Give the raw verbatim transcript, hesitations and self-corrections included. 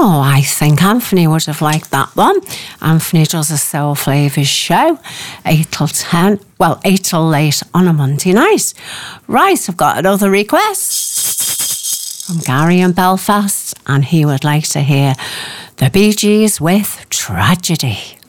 Oh, I think Anthony would have liked that one. Anthony does a Soul Flavours show, eight till ten, well, eight till late on a Monday night. Right, I've got another request from Gary in Belfast, and he would like to hear the Bee Gees with Tragedy.